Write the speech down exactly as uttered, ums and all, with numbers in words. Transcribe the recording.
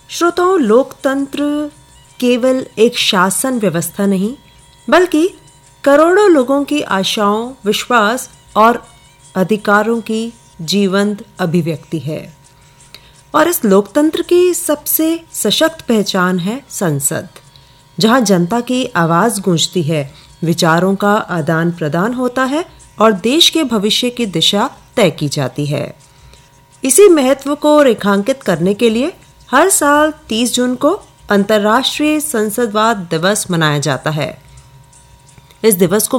श्रोताओं, लोकतंत्र केवल एक शासन व्यवस्था नहीं, बल्कि करोड़ों लोगों की आशाओं, विश्वास और अधिकारों की जीवंत अभिव्यक्ति है। और इस लोकतंत्र की सबसे सशक्त पहचान है संसद, जहां जनता की आवाज गूंजती है, विचारों का आदान प्रदान होता है और देश के भविष्य की दिशा तय की जाती है। इसी महत्व को रेखांकित करने के लिए हर साल तीस जून को अंतर्राष्ट्रीय संसदवाद दिवस मनाया जाता है। इस दिवस को